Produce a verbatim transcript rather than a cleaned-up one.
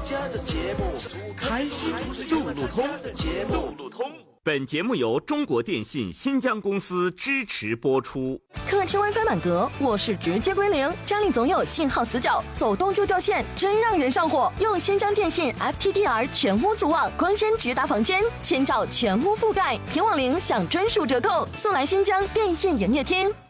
家的节目， 开心路路通。 路路通。 本节目由中国电信新疆公司支持播出。 客厅 WiFi 满格，卧室直接归零，家里总有信号死角，走动就掉线，真让人上火。用新疆电信 F T T R 全屋组网，光纤直达房间，千兆全屋覆盖，平网零享专属折扣，速来新疆电信营业厅。